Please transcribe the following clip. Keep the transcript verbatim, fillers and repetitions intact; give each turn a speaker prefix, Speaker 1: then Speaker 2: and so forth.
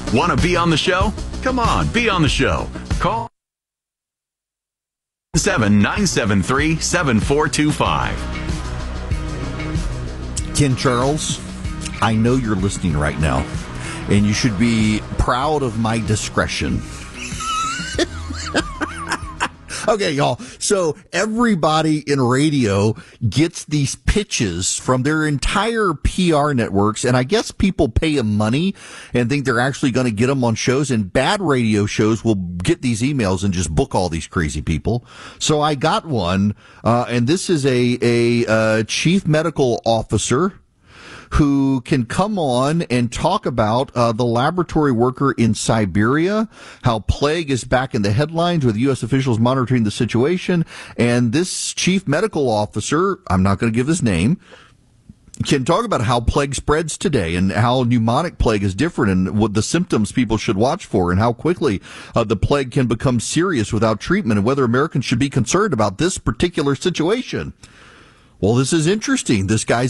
Speaker 1: Want to be on the show? Come on, be on the show. Call seven nine seven three seven four two five.
Speaker 2: Ken Charles, I know you're listening right now, and you should be proud of my discretion. Okay, y'all. So everybody in radio gets these pitches from their entire P R networks, and I guess people pay them money and think they're actually going to get them on shows, and bad radio shows will get these emails and just book all these crazy people. So I got one, uh, and this is a, a, uh, chief medical officer who can come on and talk about uh, the laboratory worker in Siberia, how plague is back in the headlines with U S officials monitoring the situation. And this chief medical officer, I'm not going to give his name, can talk about how plague spreads today and how pneumonic plague is different and what the symptoms people should watch for and how quickly uh, the plague can become serious without treatment and whether Americans should be concerned about this particular situation. Well, this is interesting. This guy's